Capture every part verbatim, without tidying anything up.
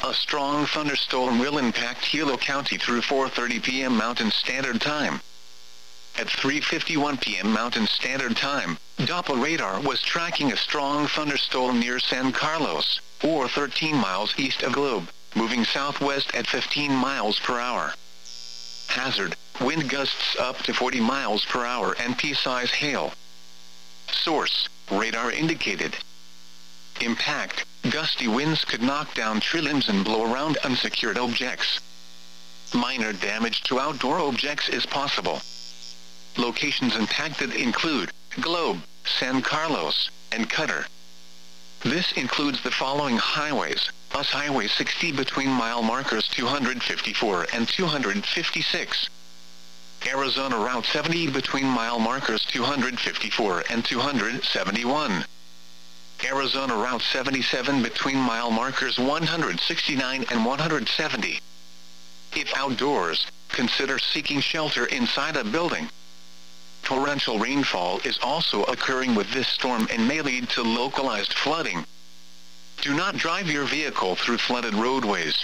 A strong thunderstorm will impact Hilo County through four thirty p m Mountain Standard Time. At three fifty-one p m Mountain Standard Time, Doppler radar was tracking a strong thunderstorm near San Carlos, or thirteen miles east of Globe, moving southwest at fifteen miles per hour. Hazard, wind gusts up to forty miles per hour and pea-size hail. Source, radar indicated. Impact, gusty winds could knock down tree limbs and blow around unsecured objects. Minor damage to outdoor objects is possible. Locations impacted include Globe, San Carlos, and Cutter. This includes the following highways: U S Highway sixty between mile markers two hundred fifty-four and two hundred fifty-six. Arizona Route seventy between mile markers two hundred fifty-four and two hundred seventy-one. Arizona Route seventy-seven between mile markers one hundred sixty-nine and one hundred seventy. If outdoors, consider seeking shelter inside a building. Torrential rainfall is also occurring with this storm and may lead to localized flooding. Do not drive your vehicle through flooded roadways.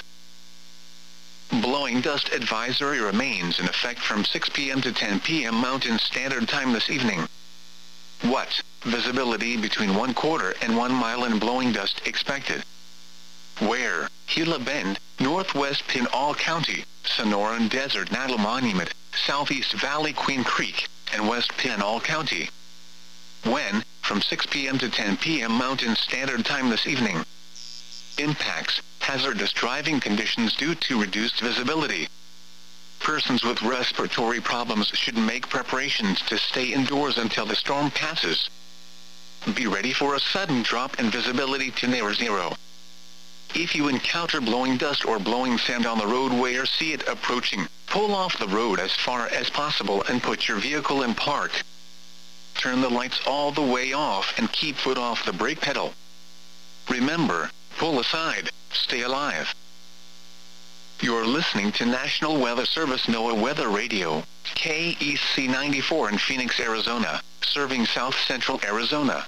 Blowing dust advisory remains in effect from six p m to ten p m Mountain Standard Time this evening. What? Visibility between one quarter and one mile and blowing dust expected. Where? Gila Bend, Northwest Pinal County, Sonoran Desert Natal Monument, Southeast Valley Queen Creek, and West Pinal County. When? From six p m to ten p m Mountain Standard Time this evening. Impacts: hazardous driving conditions due to reduced visibility. Persons with respiratory problems should make preparations to stay indoors until the storm passes. Be ready for a sudden drop in visibility to near zero. If you encounter blowing dust or blowing sand on the roadway or see it approaching, pull off the road as far as possible and put your vehicle in park. Turn the lights all the way off and keep foot off the brake pedal. Remember, pull aside, stay alive. You're listening to National Weather Service NOAA Weather Radio, K E C ninety-four in Phoenix, Arizona, serving South Central Arizona.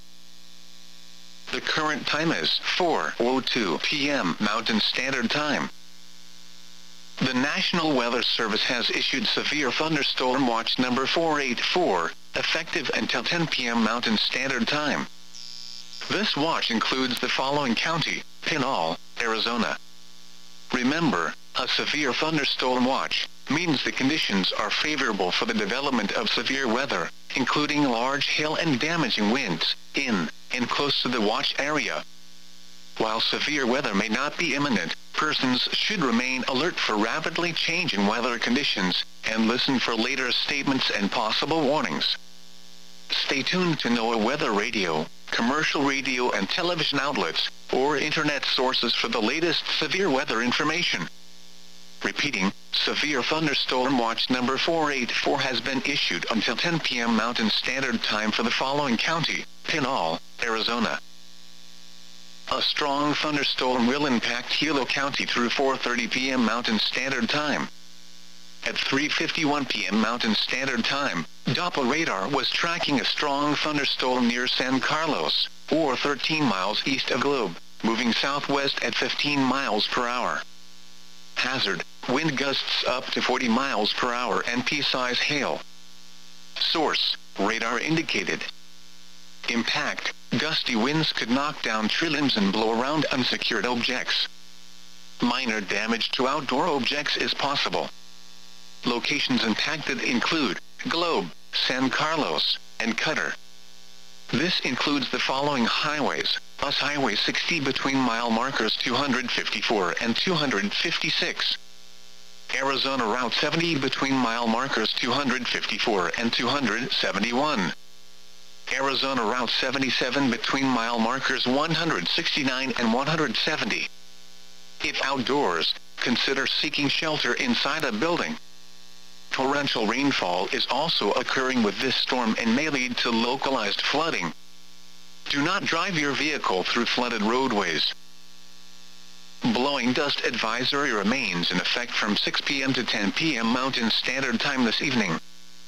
The current time is four oh two p m Mountain Standard Time. The National Weather Service has issued Severe Thunderstorm Watch number four eighty-four, effective until ten p m Mountain Standard Time. This watch includes the following county: Pinal, Arizona. Remember, a severe thunderstorm watch means the conditions are favorable for the development of severe weather, including large hail and damaging winds, in and close to the watch area. While severe weather may not be imminent, persons should remain alert for rapidly changing weather conditions, and listen for later statements and possible warnings. Stay tuned to NOAA Weather Radio, commercial radio and television outlets, or internet sources for the latest severe weather information. Repeating, Severe Thunderstorm Watch number four eighty-four has been issued until ten p m Mountain Standard Time for the following county: Pinal, Arizona. A strong thunderstorm will impact Hilo County through four thirty p m Mountain Standard Time. At three fifty-one p m Mountain Standard Time, Doppler radar was tracking a strong thunderstorm near San Carlos, or thirteen miles east of Globe, moving southwest at fifteen miles per hour. Hazard, wind gusts up to forty miles per hour and pea-size hail. Source, radar indicated. Impact, gusty winds could knock down tree limbs and blow around unsecured objects. Minor damage to outdoor objects is possible. Locations impacted include Globe, San Carlos, and Cutter. This includes the following highways: U S Highway sixty between mile markers two hundred fifty-four and two hundred fifty-six. Arizona Route seventy between mile markers two hundred fifty-four and two hundred seventy-one. Arizona Route seventy-seven between mile markers one hundred sixty-nine and one hundred seventy. If outdoors, consider seeking shelter inside a building. Torrential rainfall is also occurring with this storm and may lead to localized flooding. Do not drive your vehicle through flooded roadways. Blowing dust advisory remains in effect from six p m to ten p m Mountain Standard Time this evening.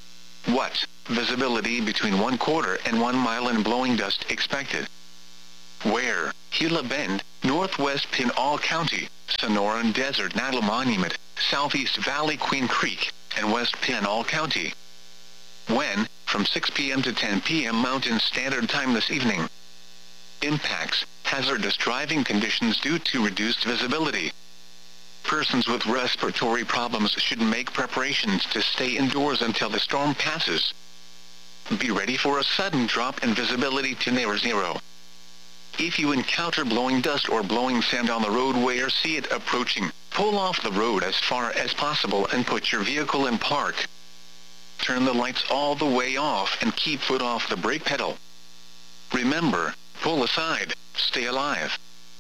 What? Visibility between one quarter and one mile and blowing dust expected. Where, Gila Bend, Northwest Pinal County, Sonoran Desert Natal Monument, Southeast Valley Queen Creek, and West Pinal County. When, from six p m to ten p m Mountain Standard Time this evening. Impacts, hazardous driving conditions due to reduced visibility. Persons with respiratory problems should make preparations to stay indoors until the storm passes. Be ready for a sudden drop in visibility to near zero. If you encounter blowing dust or blowing sand on the roadway or see it approaching, pull off the road as far as possible and put your vehicle in park. Turn the lights all the way off and keep foot off the brake pedal. Remember, pull aside, stay alive.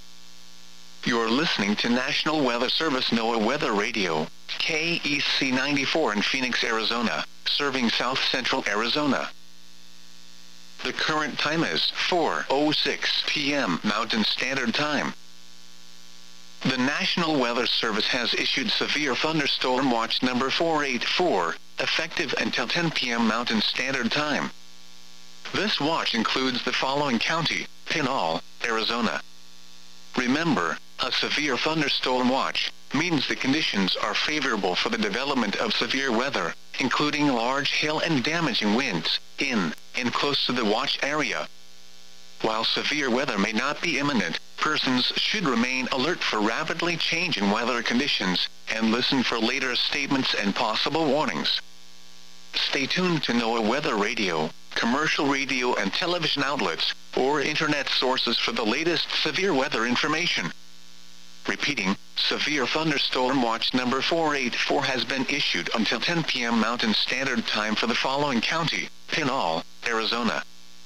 You're listening to National Weather Service NOAA Weather Radio, K E C ninety-four in Phoenix, Arizona, serving South Central Arizona. The current time is four oh six p m Mountain Standard Time. The National Weather Service has issued Severe Thunderstorm Watch number four eighty-four, effective until ten p m Mountain Standard Time. This watch includes the following county: Pinal, Arizona. Remember, a severe thunderstorm watch means the conditions are favorable for the development of severe weather, including large hail and damaging winds, in and close to the watch area. While severe weather may not be imminent, persons should remain alert for rapidly changing weather conditions and listen for later statements and possible warnings. Stay tuned to NOAA Weather Radio, commercial radio and television outlets, or internet sources for the latest severe weather information. Repeating, Severe Thunderstorm Watch number four eighty-four has been issued until ten p m Mountain Standard Time for the following county: Pinal, Arizona.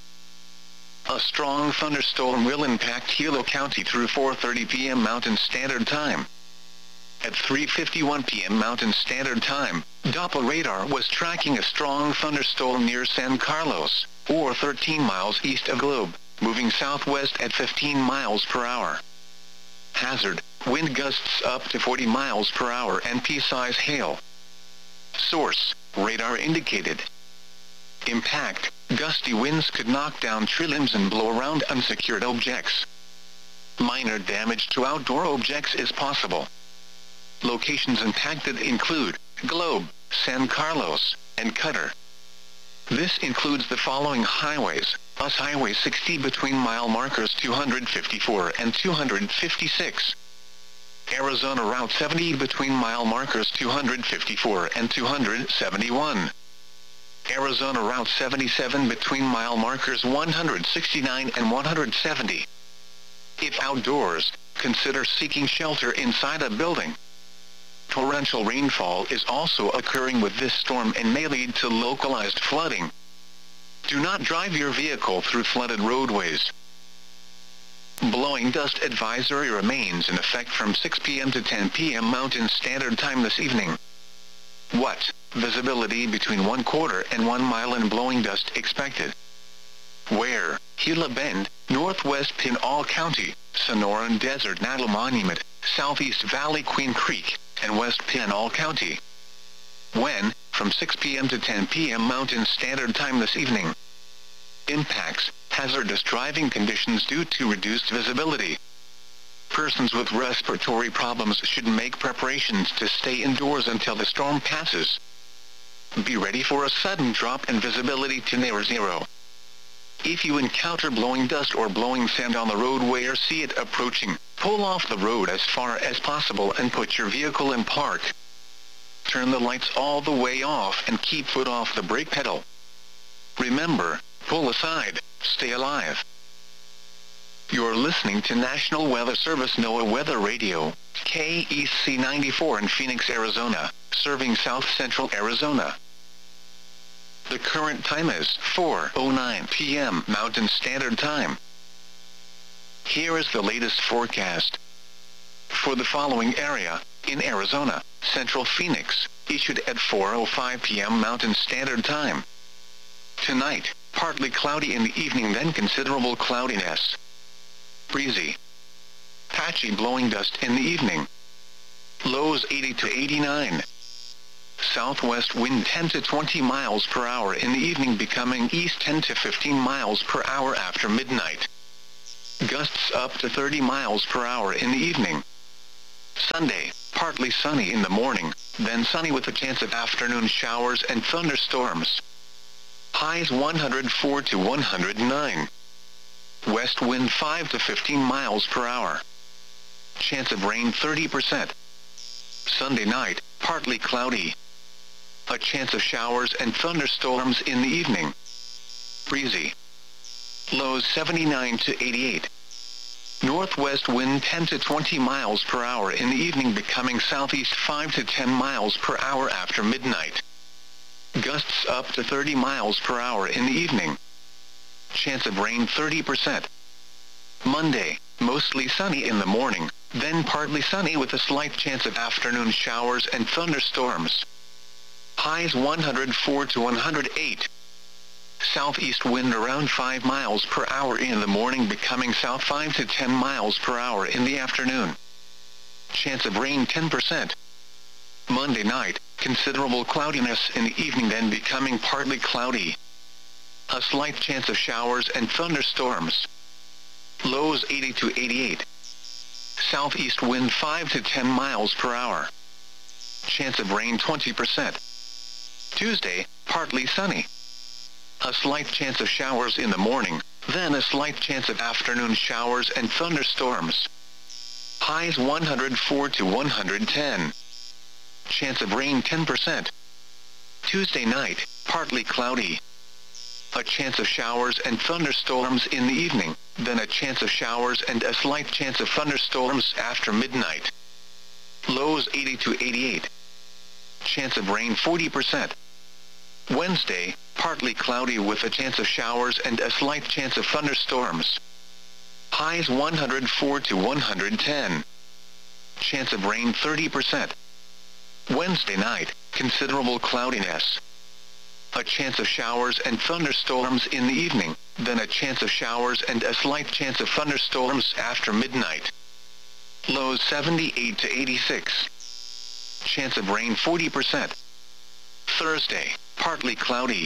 A strong thunderstorm will impact Hilo County through four thirty p m Mountain Standard Time. At three fifty-one p m Mountain Standard Time, Doppler radar was tracking a strong thunderstorm near San Carlos, or thirteen miles east of Globe, moving southwest at fifteen miles per hour. Hazard, wind gusts up to forty miles per hour and pea-size hail. Source, radar indicated. Impact, gusty winds could knock down tree limbs and blow around unsecured objects. Minor damage to outdoor objects is possible. Locations impacted include Globe, San Carlos, and Cutter. This includes the following highways: U S Highway sixty between mile markers two hundred fifty-four and two hundred fifty-six. Arizona Route seventy between mile markers two hundred fifty-four and two hundred seventy-one. Arizona Route seventy-seven between mile markers one hundred sixty-nine and one hundred seventy. If outdoors, consider seeking shelter inside a building. Torrential rainfall is also occurring with this storm and may lead to localized flooding. Do not drive your vehicle through flooded roadways. Blowing dust advisory remains in effect from six p m to ten p m Mountain Standard Time this evening. What visibility between one quarter and one mile in blowing dust expected? Where, Gila Bend, Northwest Pinal County, Sonoran Desert Natal Monument, Southeast Valley Queen Creek, and West Pinal County. When, from six p m to ten p m Mountain Standard Time this evening. Impacts, hazardous driving conditions due to reduced visibility. Persons with respiratory problems should make preparations to stay indoors until the storm passes. Be ready for a sudden drop in visibility to near zero. If you encounter blowing dust or blowing sand on the roadway or see it approaching, pull off the road as far as possible and put your vehicle in park. Turn the lights all the way off and keep foot off the brake pedal. Remember, pull aside, stay alive. You're listening to National Weather Service NOAA Weather Radio, K E C ninety-four in Phoenix, Arizona, serving South Central Arizona. The current time is four oh nine p m Mountain Standard Time. Here is the latest forecast. For the following area, in Arizona, Central Phoenix, issued at four oh five p m Mountain Standard Time. Tonight, partly cloudy in the evening, then considerable cloudiness. Breezy. Patchy blowing dust in the evening. Lows eighty to eighty-nine. Southwest wind ten to twenty miles per hour in the evening, becoming east ten to fifteen miles per hour after midnight. Gusts up to thirty miles per hour in the evening. Sunday, partly sunny in the morning, then sunny with a chance of afternoon showers and thunderstorms. Highs one hundred four to one hundred nine. West wind five to fifteen miles per hour. Chance of rain thirty percent. Sunday night, partly cloudy. A chance of showers and thunderstorms in the evening. Breezy. Lows seventy-nine to eighty-eight. Northwest wind ten to twenty miles per hour in the evening, becoming southeast five to ten miles per hour after midnight. Gusts up to thirty miles per hour in the evening. Chance of rain thirty percent. Monday, mostly sunny in the morning, then partly sunny with a slight chance of afternoon showers and thunderstorms. Highs one hundred four to one hundred eight. Southeast wind around five miles per hour in the morning, becoming south five to ten miles per hour in the afternoon. Chance of rain ten percent. Monday night, considerable cloudiness in the evening, then becoming partly cloudy. A slight chance of showers and thunderstorms. Lows eighty to eighty-eight. Southeast wind five to ten miles per hour. Chance of rain twenty percent. Tuesday, partly sunny. A slight chance of showers in the morning, then a slight chance of afternoon showers and thunderstorms. Highs one hundred four to one hundred ten. Chance of rain ten percent. Tuesday night, partly cloudy. A chance of showers and thunderstorms in the evening, then a chance of showers and a slight chance of thunderstorms after midnight. Lows eighty to eighty-eight. Chance of rain forty percent. Wednesday, partly cloudy with a chance of showers and a slight chance of thunderstorms. Highs one hundred four to one hundred ten. Chance of rain thirty percent. Wednesday night, considerable cloudiness. A chance of showers and thunderstorms in the evening, then a chance of showers and a slight chance of thunderstorms after midnight. Lows seventy-eight to eighty-six. Chance of rain forty percent. Thursday, partly cloudy.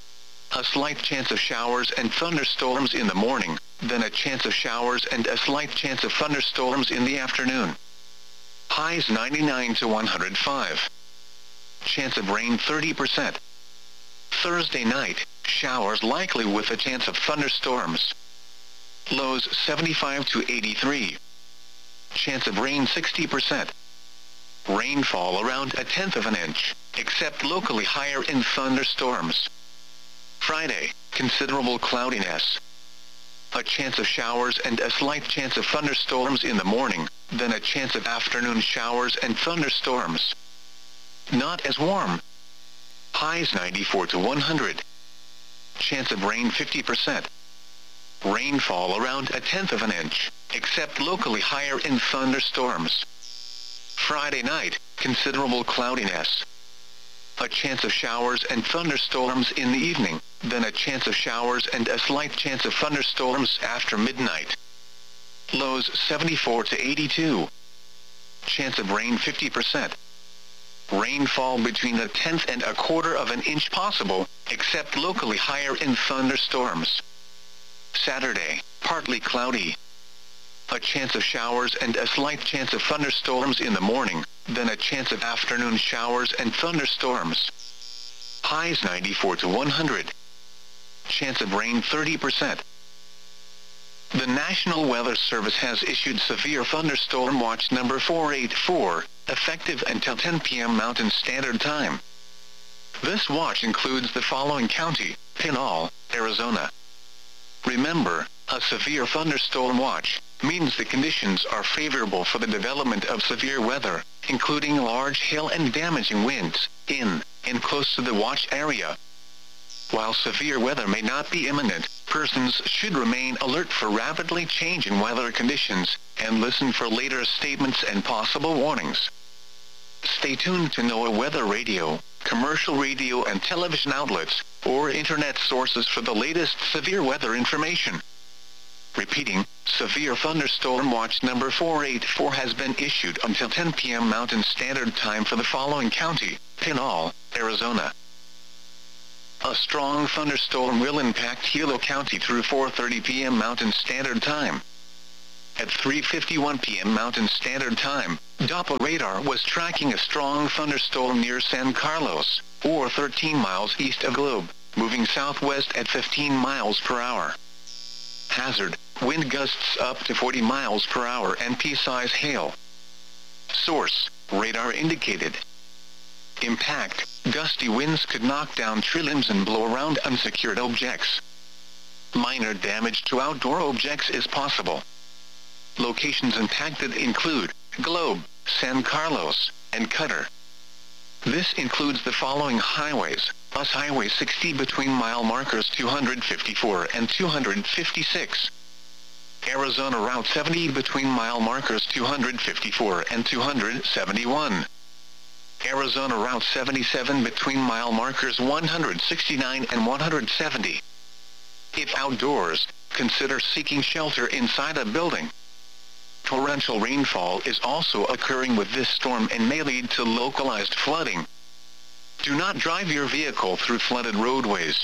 A slight chance of showers and thunderstorms in the morning, then a chance of showers and a slight chance of thunderstorms in the afternoon. Highs ninety-nine to one hundred five. Chance of rain thirty percent. Thursday night, showers likely with a chance of thunderstorms. Lows seventy-five to eighty-three. Chance of rain sixty percent. Rainfall around a tenth of an inch, except locally higher in thunderstorms. Friday, considerable cloudiness. A chance of showers and a slight chance of thunderstorms in the morning, then a chance of afternoon showers and thunderstorms. Not as warm. Highs ninety-four to one hundred. Chance of rain fifty percent. Rainfall around a tenth of an inch, except locally higher in thunderstorms. Friday night, considerable cloudiness. A chance of showers and thunderstorms in the evening, then a chance of showers and a slight chance of thunderstorms after midnight. Lows seventy-four to eighty-two. Chance of rain fifty percent. Rainfall between a tenth and a quarter of an inch possible, except locally higher in thunderstorms. Saturday, partly cloudy. A chance of showers and a slight chance of thunderstorms in the morning, then a chance of afternoon showers and thunderstorms. Highs ninety-four to one hundred. Chance of rain thirty percent. The National Weather Service has issued severe thunderstorm watch number four eighty-four, effective until ten p m Mountain Standard Time. This watch includes the following county: Pinal, Arizona. Remember, a severe thunderstorm watch means the conditions are favorable for the development of severe weather, including large hail and damaging winds, in and close to the watch area. While severe weather may not be imminent, persons should remain alert for rapidly changing weather conditions, and listen for later statements and possible warnings. Stay tuned to NOAA Weather Radio, commercial radio and television outlets, or internet sources for the latest severe weather information. Repeating, severe thunderstorm watch number four eighty-four has been issued until ten p m Mountain Standard Time for the following county: Pinal, Arizona. A strong thunderstorm will impact Hilo County through four thirty p m Mountain Standard Time. At three fifty-one p m Mountain Standard Time, Doppler radar was tracking a strong thunderstorm near San Carlos, or thirteen miles east of Globe, moving southwest at fifteen miles per hour. Hazard, wind gusts up to forty miles per hour and pea-size hail. Source, radar indicated. Impact, gusty winds could knock down tree limbs and blow around unsecured objects. Minor damage to outdoor objects is possible. Locations impacted include Globe, San Carlos, and Cutter. This includes the following highways: U S Highway sixty between mile markers two hundred fifty-four and two hundred fifty-six. Arizona Route seventy between mile markers two hundred fifty-four and two hundred seventy-one. Arizona Route seventy-seven between mile markers one hundred sixty-nine and one hundred seventy. If outdoors, consider seeking shelter inside a building. Torrential rainfall is also occurring with this storm and may lead to localized flooding. Do not drive your vehicle through flooded roadways.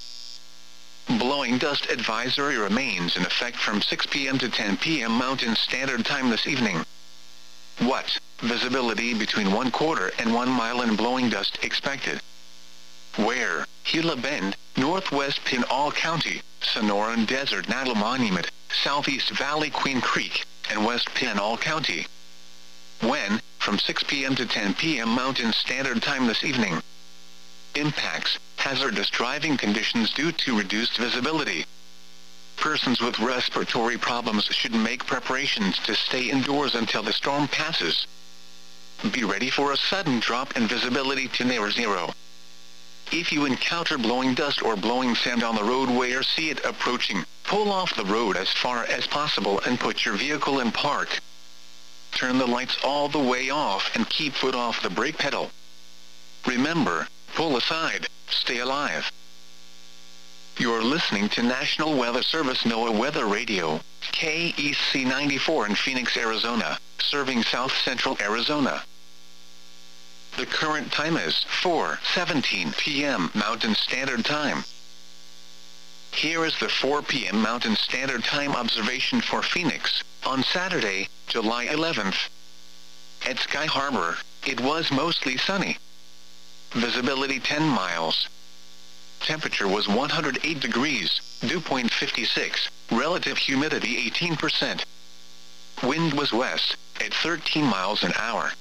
Blowing dust advisory remains in effect from six p m to ten p m Mountain Standard Time this evening. What? Visibility between one quarter and one mile and blowing dust expected. Where? Gila Bend, Northwest Pinal County, Sonoran Desert Natal Monument, Southeast Valley Queen Creek, and West Pinal County. When? From six p m to ten p m Mountain Standard Time this evening. Impacts: hazardous driving conditions due to reduced visibility. Persons with respiratory problems should make preparations to stay indoors until the storm passes. Be ready for a sudden drop in visibility to near zero. If you encounter blowing dust or blowing sand on the roadway or see it approaching, pull off the road as far as possible and put your vehicle in park. Turn the lights all the way off and keep foot off the brake pedal. Remember, pull aside, stay alive. You're listening to National Weather Service NOAA Weather Radio, K E C ninety-four in Phoenix, Arizona, serving South Central Arizona. The current time is four seventeen p m Mountain Standard Time. Here is the four p m Mountain Standard Time observation for Phoenix, on Saturday, July eleventh. At Sky Harbor, it was mostly sunny. Visibility ten miles. Temperature was one hundred eight degrees, dew point fifty-six, relative humidity eighteen percent. Wind was west, at thirteen miles an hour.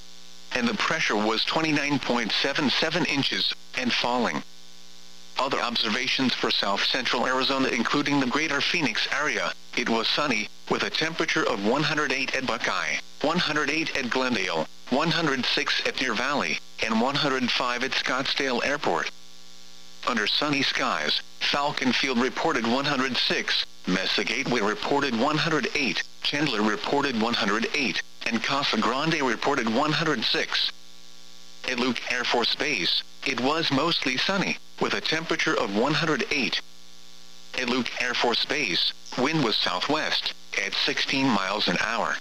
And the pressure was twenty-nine point seven seven inches, and falling. Other observations for South Central Arizona including the greater Phoenix area, it was sunny, with a temperature of one hundred eight at Buckeye, one hundred eight at Glendale, one hundred six at Deer Valley, and one hundred five at Scottsdale Airport. Under sunny skies, Falcon Field reported one hundred six, Mesa Gateway reported one hundred eight, Chandler reported one hundred eight, and Casa Grande reported one hundred six. At Luke Air Force Base, it was mostly sunny, with a temperature of one hundred eight. At Luke Air Force Base, wind was southwest, at sixteen miles an hour.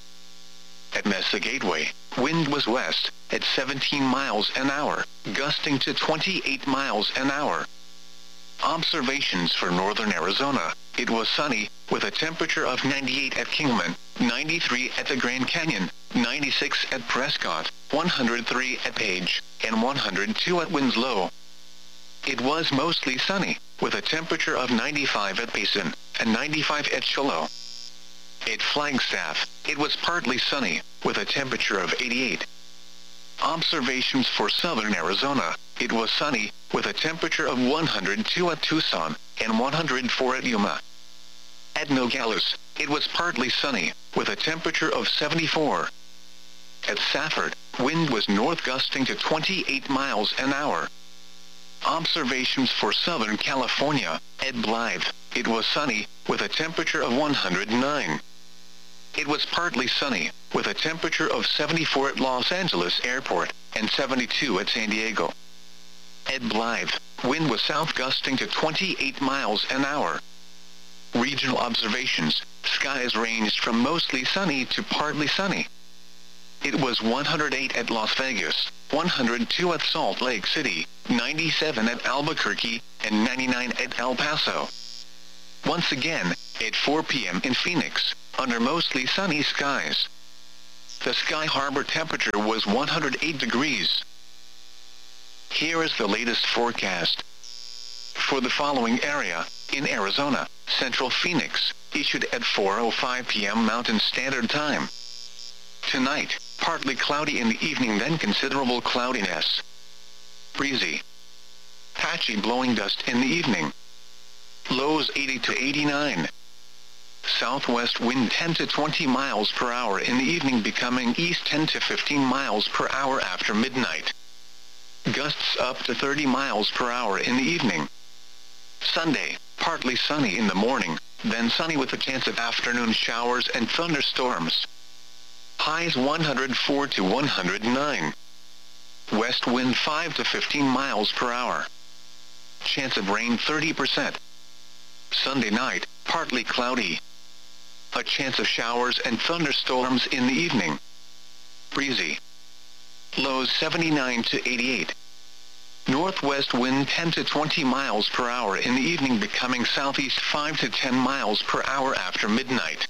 At Mesa Gateway, wind was west, at seventeen miles an hour, gusting to twenty-eight miles an hour. Observations for northern Arizona, it was sunny, with a temperature of ninety-eight at Kingman, ninety-three at the Grand Canyon, ninety-six at Prescott, one hundred three at Page, and one hundred two at Winslow. It was mostly sunny, with a temperature of ninety-five at Basin, and ninety-five at Shiloh. At Flagstaff, it was partly sunny, with a temperature of eighty-eight. Observations for southern Arizona, it was sunny, with a temperature of one hundred two at Tucson, and one hundred four at Yuma. At Nogales, it was partly sunny, with a temperature of seventy-four. At Safford, wind was north gusting to twenty-eight miles an hour. Observations for Southern California, at Blythe, it was sunny, with a temperature of one hundred nine. It was partly sunny, with a temperature of seventy-four at Los Angeles Airport, and seventy-two at San Diego. At Blythe, wind was south gusting to twenty-eight miles an hour. Regional observations, skies ranged from mostly sunny to partly sunny. It was one hundred eight at Las Vegas, one hundred two at Salt Lake City, ninety-seven at Albuquerque, and ninety-nine at El Paso. Once again, at four p m in Phoenix, under mostly sunny skies. The Sky Harbor temperature was one hundred eight degrees. Here is the latest forecast. For the following area, in Arizona, Central Phoenix, issued at four oh five p m Mountain Standard Time. Tonight, partly cloudy in the evening, then considerable cloudiness. Breezy. Patchy blowing dust in the evening. Lows eighty to eighty-nine. Southwest wind ten to twenty miles per hour in the evening, becoming east ten to fifteen miles per hour after midnight. Gusts up to thirty miles per hour in the evening. Sunday, partly sunny in the morning, then sunny with a chance of afternoon showers and thunderstorms. Highs one hundred four to one hundred nine. West wind five to fifteen miles per hour. Chance of rain thirty percent. Sunday night, partly cloudy. A chance of showers and thunderstorms in the evening. Breezy. Lows seventy-nine to eighty-eight. Northwest wind ten to twenty miles per hour in the evening, becoming southeast five to ten miles per hour after midnight.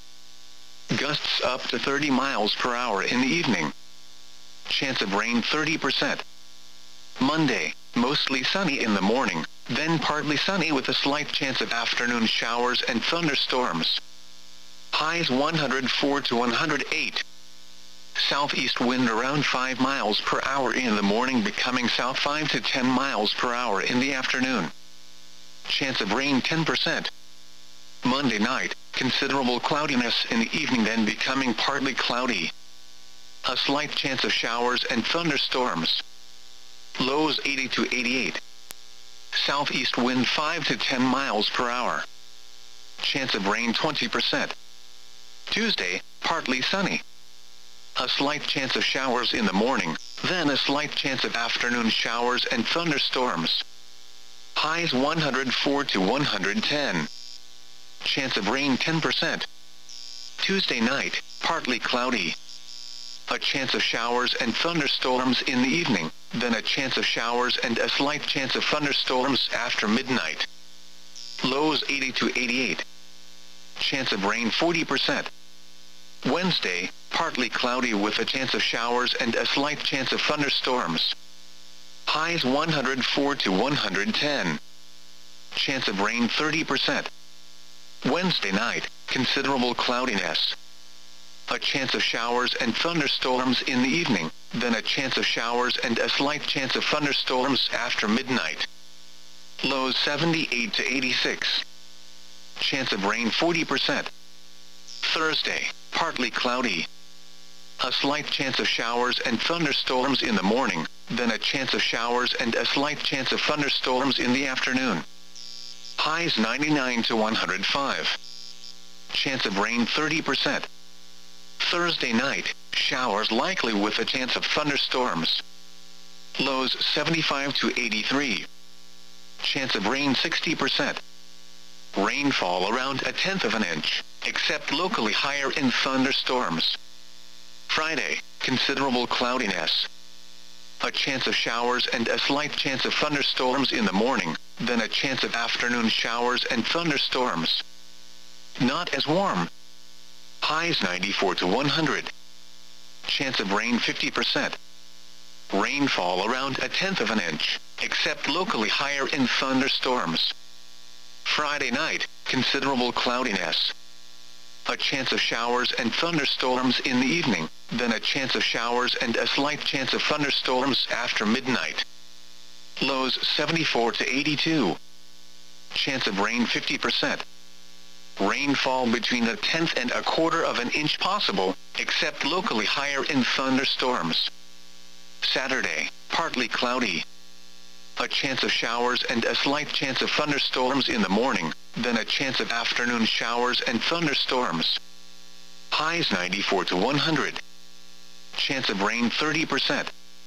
Gusts up to thirty miles per hour in the evening. Chance of rain thirty percent. Monday, mostly sunny in the morning, then partly sunny with a slight chance of afternoon showers and thunderstorms. Highs one hundred four to one hundred eight. Southeast wind around five miles per hour in the morning, becoming south five to ten miles per hour in the afternoon. Chance of rain ten percent. Monday night, considerable cloudiness in the evening, then becoming partly cloudy. A slight chance of showers and thunderstorms. Lows eighty to eighty-eight. Southeast wind five to ten miles per hour. Chance of rain twenty percent. Tuesday, partly sunny. A slight chance of showers in the morning, then a slight chance of afternoon showers and thunderstorms. Highs one hundred four to one hundred ten. Chance of rain ten percent. Tuesday night, partly cloudy. A chance of showers and thunderstorms in the evening, then a chance of showers and a slight chance of thunderstorms after midnight. Lows eighty to eighty-eight. Chance of rain forty percent. Wednesday, partly cloudy with a chance of showers and a slight chance of thunderstorms. Highs one hundred four to one hundred ten. Chance of rain thirty percent. Wednesday night, considerable cloudiness. A chance of showers and thunderstorms in the evening, then a chance of showers and a slight chance of thunderstorms after midnight. Lows seventy-eight to eighty-six. Chance of rain forty percent. Thursday, partly cloudy. A slight chance of showers and thunderstorms in the morning, then a chance of showers and a slight chance of thunderstorms in the afternoon. Highs ninety-nine to one hundred five. Chance of rain thirty percent. Thursday night, showers likely with a chance of thunderstorms. Lows seventy-five to eighty-three. Chance of rain sixty percent. Rainfall around a tenth of an inch, except locally higher in thunderstorms. Friday, considerable cloudiness. A chance of showers and a slight chance of thunderstorms in the morning, then a chance of afternoon showers and thunderstorms. Not as warm. Highs ninety-four to one hundred. Chance of rain fifty percent. Rainfall around a tenth of an inch, except locally higher in thunderstorms. Friday night, considerable cloudiness. A chance of showers and thunderstorms in the evening, then a chance of showers and a slight chance of thunderstorms after midnight. Lows seventy-four to eighty-two. Chance of rain fifty percent. Rainfall between a tenth and a quarter of an inch possible, except locally higher in thunderstorms. Saturday, partly cloudy. A chance of showers and a slight chance of thunderstorms in the morning, then a chance of afternoon showers and thunderstorms. Highs ninety-four to one hundred. Chance of rain thirty percent.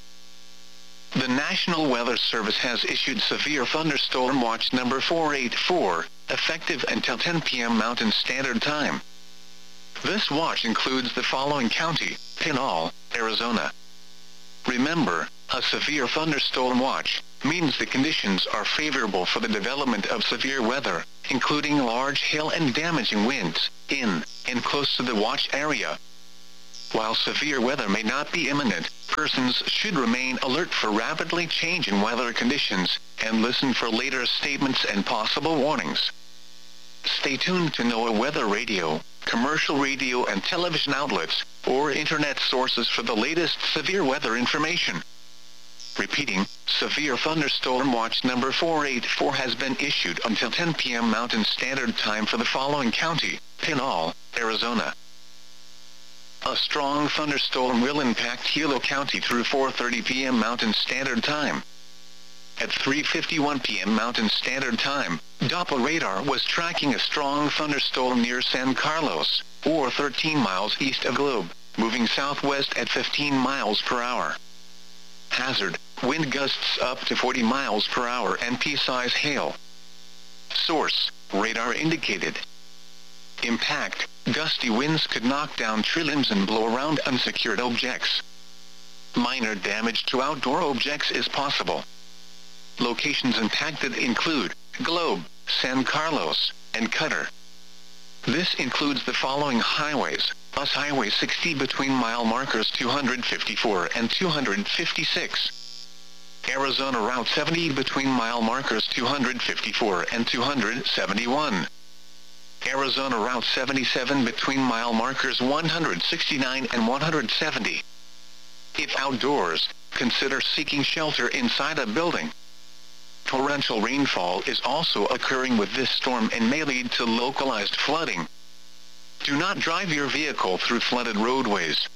The National Weather Service has issued Severe Thunderstorm Watch number four eighty-four, effective until ten p m Mountain Standard Time. This watch includes the following county: Pinal, Arizona. Remember, a severe thunderstorm watch means the conditions are favorable for the development of severe weather, including large hail and damaging winds, in and close to the watch area. While severe weather may not be imminent, persons should remain alert for rapidly changing weather conditions, and listen for later statements and possible warnings. Stay tuned to NOAA Weather Radio, commercial radio and television outlets, or internet sources for the latest severe weather information. Repeating, Severe Thunderstorm Watch number four eight four has been issued until ten p m Mountain Standard Time for the following county: Pinal, Arizona. A strong thunderstorm will impact Hilo County through four thirty p m Mountain Standard Time. At three fifty-one p m Mountain Standard Time, Doppler radar was tracking a strong thunderstorm near San Carlos, or thirteen miles east of Globe, moving southwest at fifteen miles per hour. Hazard: wind gusts up to forty miles per hour and pea-size hail. Source: radar indicated. Impact: gusty winds could knock down tree limbs and blow around unsecured objects. Minor damage to outdoor objects is possible. Locations impacted include Globe, San Carlos, and Cutter. This includes the following highways: U S Highway sixty between mile markers two hundred fifty-four and two hundred fifty-six. Arizona Route seventy between mile markers two hundred fifty-four and two hundred seventy-one. Arizona Route seventy-seven between mile markers one hundred sixty-nine and one hundred seventy. If outdoors, consider seeking shelter inside a building. Torrential rainfall is also occurring with this storm and may lead to localized flooding. Do not drive your vehicle through flooded roadways.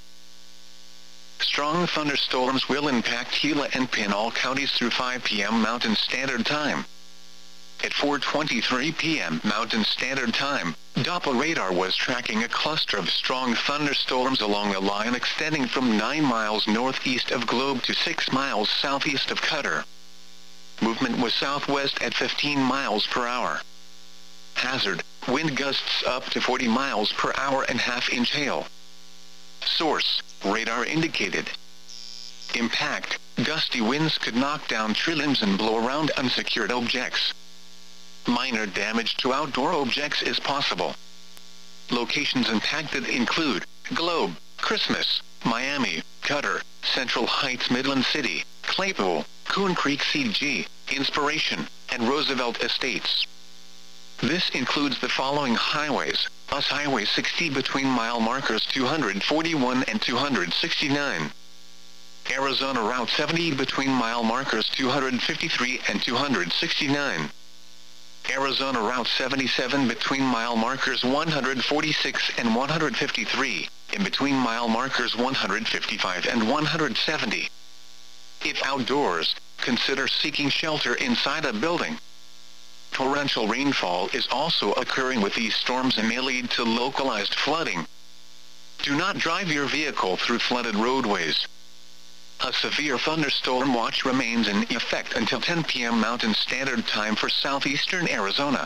Strong thunderstorms will impact Gila and Pinal counties through five p m Mountain Standard Time. At four twenty-three p m Mountain Standard Time, Doppler radar was tracking a cluster of strong thunderstorms along a line extending from nine miles northeast of Globe to six miles southeast of Cutter. Movement was southwest at fifteen miles per hour. Hazard: wind gusts up to forty miles per hour and half-inch hail. Source: radar indicated. Impact: gusty winds could knock down tree limbs and blow around unsecured objects. Minor damage to outdoor objects is possible. Locations impacted include Globe, Christmas, Miami, Cutter, Central Heights, Midland City, Claypool, Coon Creek C G, Inspiration, and Roosevelt Estates. This includes the following highways: U S Highway sixty between mile markers two hundred forty-one and two hundred sixty-nine. Arizona Route seventy between mile markers two hundred fifty-three and two hundred sixty-nine. Arizona Route seventy-seven between mile markers one hundred forty-six and one hundred fifty-three, in between mile markers one hundred fifty-five and one hundred seventy. If outdoors, consider seeking shelter inside a building. Torrential rainfall is also occurring with these storms and may lead to localized flooding. Do not drive your vehicle through flooded roadways. A severe thunderstorm watch remains in effect until ten p m Mountain Standard Time for southeastern Arizona.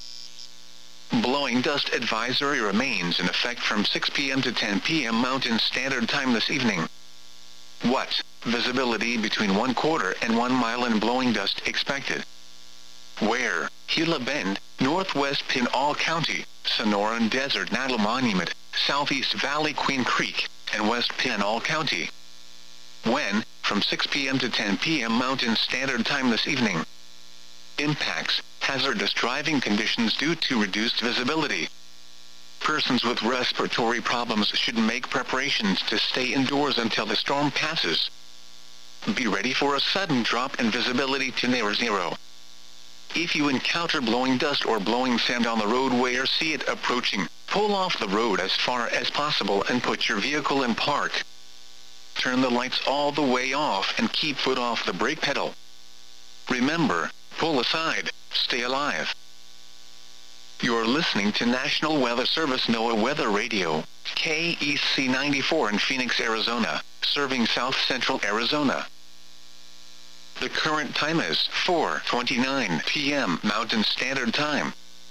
Blowing dust advisory remains in effect from six p m to ten p m Mountain Standard Time this evening. What? Visibility between one quarter and one mile in blowing dust expected. Where? Gila Bend, Northwest Pinal County, Sonoran Desert Natal Monument, Southeast Valley Queen Creek, and West Pinal County. When? From six p m to ten p m Mountain Standard Time this evening. Impacts: hazardous driving conditions due to reduced visibility. Persons with respiratory problems should make preparations to stay indoors until the storm passes. Be ready for a sudden drop in visibility to near zero. If you encounter blowing dust or blowing sand on the roadway or see it approaching, pull off the road as far as possible and put your vehicle in park. Turn the lights all the way off and keep foot off the brake pedal. Remember, pull aside, stay alive. You're listening to National Weather Service NOAA Weather Radio, K E C ninety-four in Phoenix, Arizona, serving South Central Arizona. The current time is four twenty-nine p m Mountain Standard Time.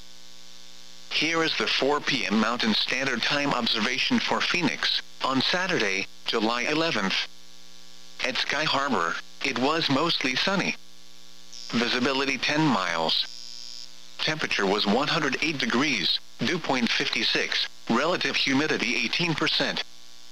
Here is the four p m Mountain Standard Time observation for Phoenix, on Saturday, July eleventh. At Sky Harbor, it was mostly sunny. Visibility ten miles. temperature was one hundred eight degrees, dew point fifty-six, relative humidity eighteen percent.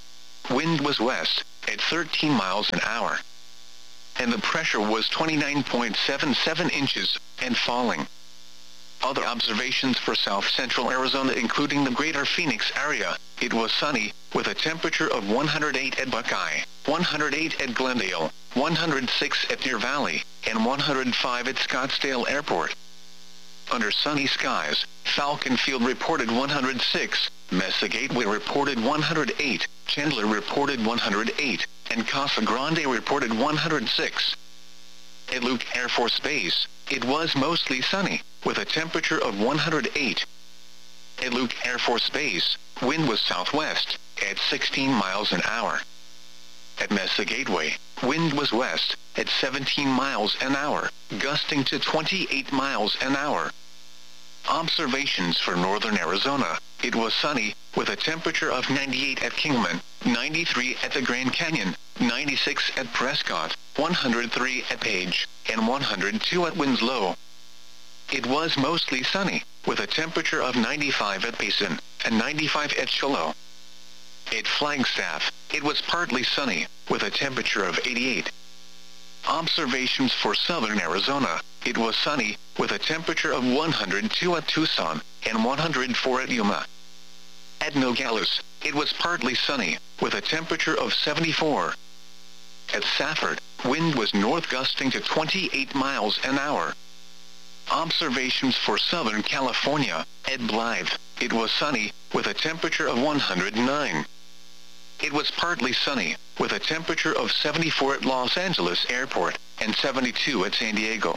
Wind was west, at thirteen miles an hour. And the pressure was twenty-nine point seven seven inches, and falling. Other observations for south-central Arizona including the greater Phoenix area, it was sunny, with a temperature of one hundred eight at Buckeye, one hundred eight at Glendale, one hundred six at Deer Valley, and one hundred five at Scottsdale Airport. Under sunny skies, Falcon Field reported one hundred six, Mesa Gateway reported one hundred eight, Chandler reported one hundred eight, and Casa Grande reported one hundred six. At Luke Air Force Base, it was mostly sunny, with a temperature of one hundred eight. At Luke Air Force Base, wind was southwest, at sixteen miles an hour. At Mesa Gateway, wind was west, at seventeen miles an hour, gusting to twenty-eight miles an hour. Observations for northern Arizona, it was sunny, with a temperature of ninety-eight at Kingman, ninety-three at the Grand Canyon, ninety-six at Prescott, one hundred three at Page, and one hundred two at Winslow. It was mostly sunny, with a temperature of ninety-five at Payson, and ninety-five at Shiloh. At Flagstaff, it was partly sunny, with a temperature of eighty-eight. Observations for southern Arizona, it was sunny, with a temperature of one hundred two at Tucson, and one hundred four at Yuma. At Nogales, it was partly sunny, with a temperature of seventy-four. At Safford, wind was north gusting to twenty-eight miles an hour. Observations for Southern California, at Blythe, it was sunny, with a temperature of one hundred nine. It was partly sunny, with a temperature of seventy-four at Los Angeles Airport, and seventy-two at San Diego.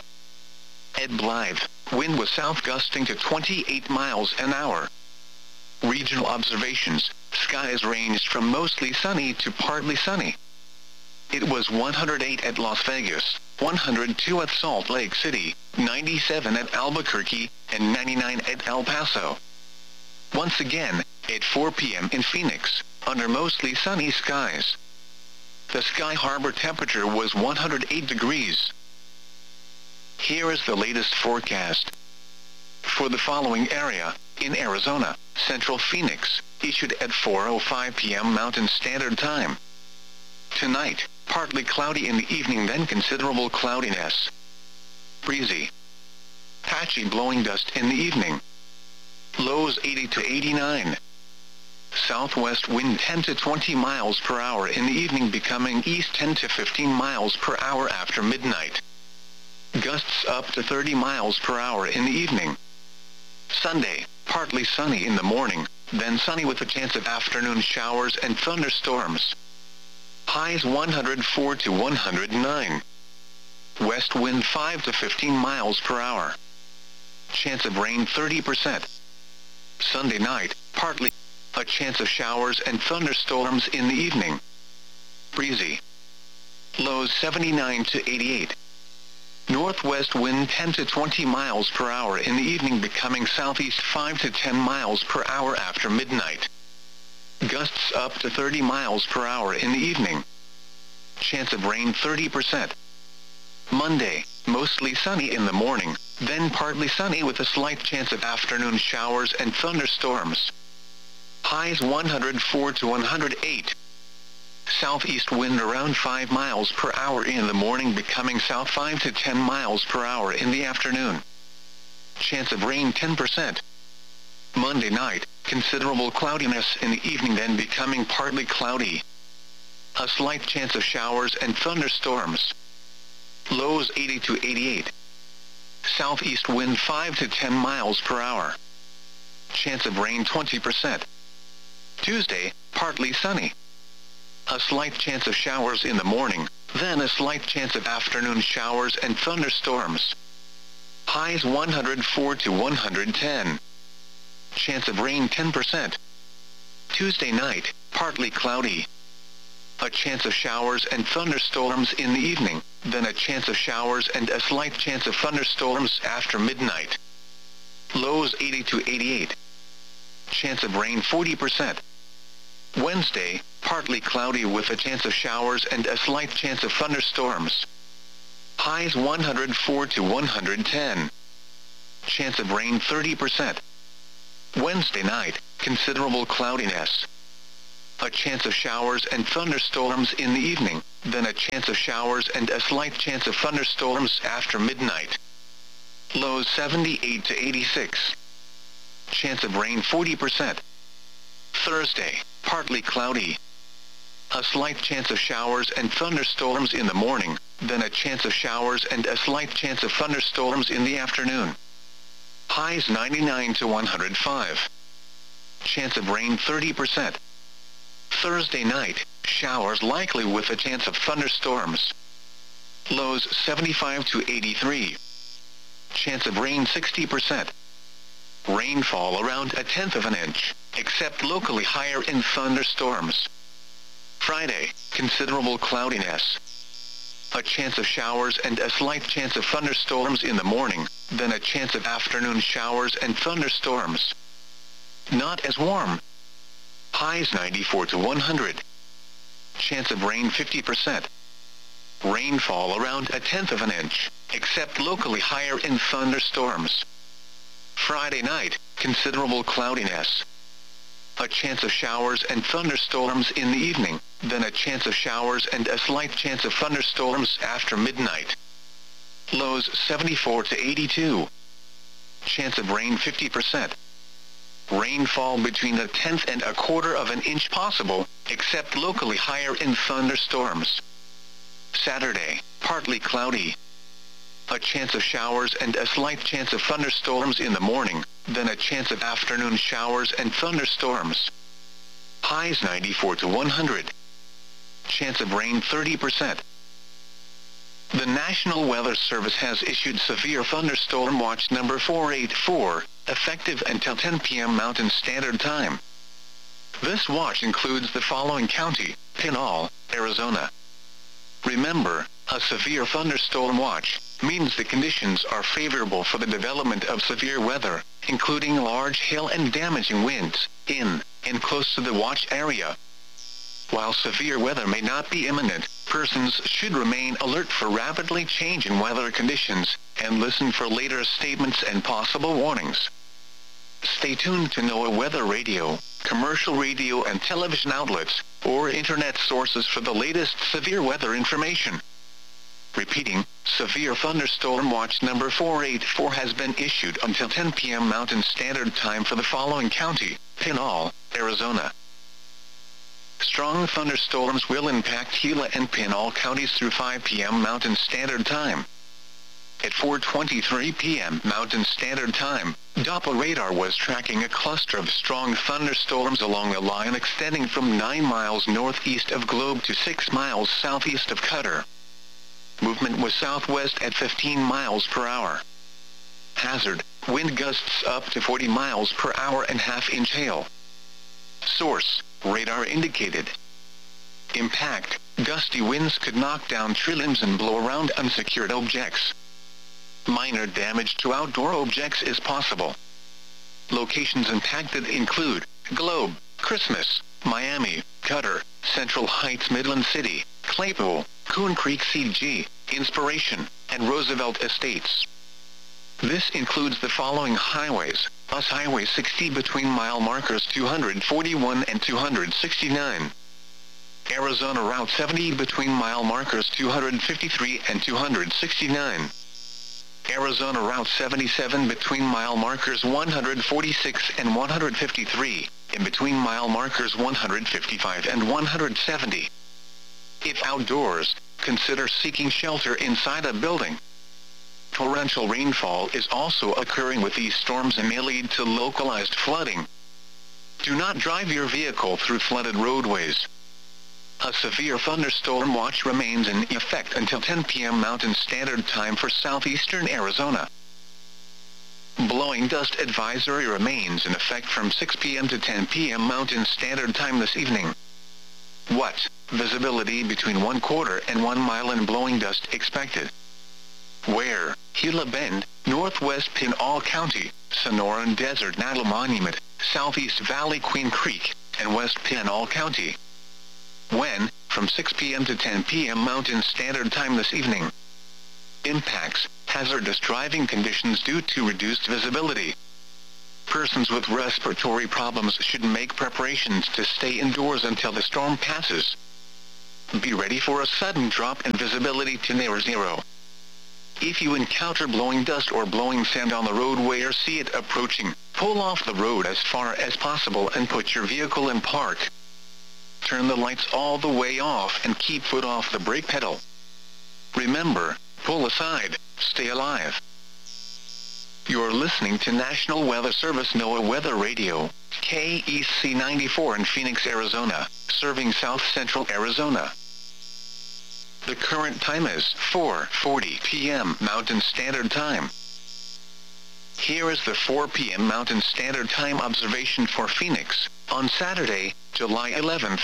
At Blythe, wind was south gusting to twenty-eight miles an hour. Regional observations, skies ranged from mostly sunny to partly sunny. It was one hundred eight at Las Vegas, one hundred two at Salt Lake City, ninety-seven at Albuquerque, and ninety-nine at El Paso. Once again, at four p m in Phoenix, under mostly sunny skies. The Sky Harbor temperature was one hundred eight degrees. Here is the latest forecast. For the following area, in Arizona, Central Phoenix, issued at four oh five p m Mountain Standard Time. Tonight, partly cloudy in the evening, then considerable cloudiness. Breezy. Patchy blowing dust in the evening. Lows eighty to eighty-nine. Southwest wind ten to twenty miles per hour in the evening, becoming east ten to fifteen miles per hour after midnight. Gusts up to thirty miles per hour in the evening. Sunday, partly sunny in the morning, then sunny with a chance of afternoon showers and thunderstorms. Highs one hundred four to one hundred nine. West wind five to fifteen miles per hour. Chance of rain thirty percent. Sunday night, partly. A chance of showers and thunderstorms in the evening. Breezy. Lows seventy-nine to eighty-eight. Northwest wind ten to twenty miles per hour in the evening, becoming southeast five to ten miles per hour after midnight. Gusts up to thirty miles per hour in the evening. Chance of rain thirty percent. Monday, mostly sunny in the morning, then partly sunny with a slight chance of afternoon showers and thunderstorms. Highs one hundred four to one hundred eight. Southeast wind around five miles per hour in the morning, becoming south five to ten miles per hour in the afternoon. Chance of rain ten percent. Monday night, considerable cloudiness in the evening, then becoming partly cloudy. A slight chance of showers and thunderstorms. Lows eighty to eighty-eight. Southeast wind five to ten miles per hour. Chance of rain twenty percent. Tuesday, partly sunny. A slight chance of showers in the morning, then a slight chance of afternoon showers and thunderstorms. Highs one hundred four to one hundred ten. Chance of rain ten percent. Tuesday night, partly cloudy. A chance of showers and thunderstorms in the evening, then a chance of showers and a slight chance of thunderstorms after midnight. Lows eighty to eighty-eight. Chance of rain forty percent. Wednesday, partly cloudy with a chance of showers and a slight chance of thunderstorms. Highs one hundred four to one hundred ten. chance of rain thirty percent. Wednesday night, considerable cloudiness. A chance of showers and thunderstorms in the evening, then a chance of showers and a slight chance of thunderstorms after midnight. Lows seventy-eight to eighty-six. Chance of rain forty percent. Thursday, partly cloudy. A slight chance of showers and thunderstorms in the morning, then a chance of showers and a slight chance of thunderstorms in the afternoon. Highs ninety-nine to one hundred five. Chance of rain thirty percent. Thursday night, showers likely with a chance of thunderstorms. Lows seventy-five to eighty-three. Chance of rain sixty percent. Rainfall around a tenth of an inch, except locally higher in thunderstorms. Friday, considerable cloudiness. A chance of showers and a slight chance of thunderstorms in the morning, then a chance of afternoon showers and thunderstorms. Not as warm. Highs ninety-four to one hundred. Chance of rain fifty percent. Rainfall around a tenth of an inch, except locally higher in thunderstorms. Friday night, considerable cloudiness. A chance of showers and thunderstorms in the evening, then a chance of showers and a slight chance of thunderstorms after midnight. Lows seventy-four to eighty-two. Chance of rain fifty percent. Rainfall between a tenth and a quarter of an inch possible, except locally higher in thunderstorms. Saturday, partly cloudy. A chance of showers and a slight chance of thunderstorms in the morning, then a chance of afternoon showers and thunderstorms. Highs ninety-four to one hundred. Chance of rain thirty percent. The National Weather Service has issued severe thunderstorm watch number four eighty-four, effective until ten p m Mountain Standard Time. This watch includes the following county: Pinal, Arizona. Remember, a severe thunderstorm watch means the conditions are favorable for the development of severe weather, including large hail and damaging winds, in and close to the watch area. While severe weather may not be imminent, persons should remain alert for rapidly changing weather conditions, and listen for later statements and possible warnings. Stay tuned to NOAA Weather Radio, commercial radio and television outlets, or internet sources for the latest severe weather information. Repeating, severe thunderstorm watch number four eighty-four has been issued until ten p m Mountain Standard Time for the following county: Pinal, Arizona. Strong thunderstorms will impact Gila and Pinal counties through five p m Mountain Standard Time. At four twenty-three p m Mountain Standard Time, Doppler radar was tracking a cluster of strong thunderstorms along a line extending from nine miles northeast of Globe to six miles southeast of Cutter. Movement was southwest at fifteen miles per hour. Hazard, wind gusts up to forty miles per hour and half-inch hail. Source, radar indicated. Impact, gusty winds could knock down tree limbs and blow around unsecured objects. Minor damage to outdoor objects is possible. Locations impacted include Globe, Christmas, Miami, Cutter, Central Heights, Midland City, Claypool, Coon Creek C G, Inspiration, and Roosevelt Estates. This includes the following highways: U S Highway sixty between mile markers two forty-one and two sixty-nine. Arizona Route seventy between mile markers two fifty-three and two sixty-nine. Arizona Route seventy-seven between mile markers one forty-six and one fifty-three, in between mile markers one fifty-five and one seventy. If outdoors, consider seeking shelter inside a building. Torrential rainfall is also occurring with these storms and may lead to localized flooding. Do not drive your vehicle through flooded roadways. A severe thunderstorm watch remains in effect until ten p m Mountain Standard Time for southeastern Arizona. Blowing dust advisory remains in effect from six p m to ten p m Mountain Standard Time this evening. What? Visibility between one quarter and one mile and blowing dust expected. Where? Gila Bend, Northwest Pinal County, Sonoran Desert Natal Monument, Southeast Valley Queen Creek, and West Pinal County. When? From six p m to ten p m Mountain Standard Time this evening. Impacts: hazardous driving conditions due to reduced visibility. Persons with respiratory problems should make preparations to stay indoors until the storm passes. Be ready for a sudden drop in visibility to near zero. If you encounter blowing dust or blowing sand on the roadway or see it approaching, pull off the road as far as possible and put your vehicle in park. Turn the lights all the way off and keep foot off the brake pedal. Remember, pull aside, stay alive. You're listening to National Weather Service NOAA Weather Radio, K E C ninety-four in Phoenix, Arizona, serving south central Arizona. The current time is four forty p m Mountain Standard Time. Here is the four p m Mountain Standard Time observation for Phoenix, on Saturday, July eleventh.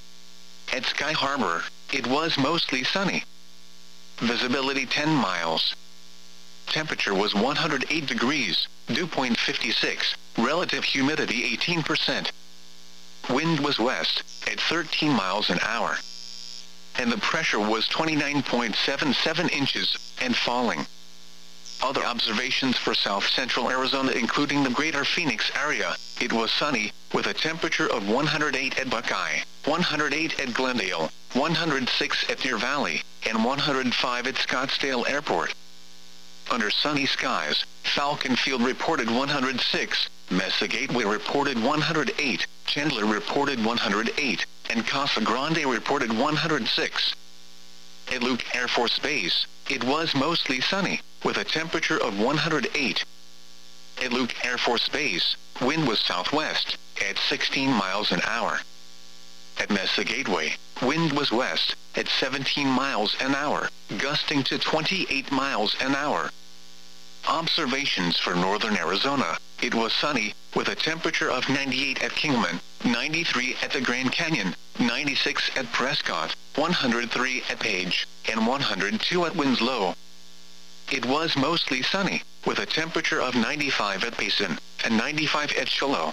At Sky Harbor, it was mostly sunny. Visibility ten miles. Temperature was one hundred eight degrees, dew point fifty-six, relative humidity eighteen percent. Wind was west, at thirteen miles an hour. And the pressure was twenty-nine point seven seven inches, and falling. Other observations for south central Arizona including the greater Phoenix area, it was sunny, with a temperature of one hundred eight at Buckeye, one hundred eight at Glendale, one hundred six at Deer Valley, and one hundred five at Scottsdale Airport. Under sunny skies, Falcon Field reported one hundred six, Mesa Gateway reported one hundred eight, Chandler reported one hundred eight, and Casa Grande reported one hundred six. At Luke Air Force Base, it was mostly sunny, with a temperature of one hundred eight. At Luke Air Force Base, wind was southwest, at sixteen miles an hour. At Mesa Gateway, wind was west, at seventeen miles an hour, gusting to twenty-eight miles an hour. Observations for northern Arizona, it was sunny, with a temperature of ninety-eight at Kingman, ninety-three at the Grand Canyon, ninety-six at Prescott, one hundred three at Page, and one hundred two at Winslow. It was mostly sunny, with a temperature of ninety-five at Payson, and ninety-five at Shiloh.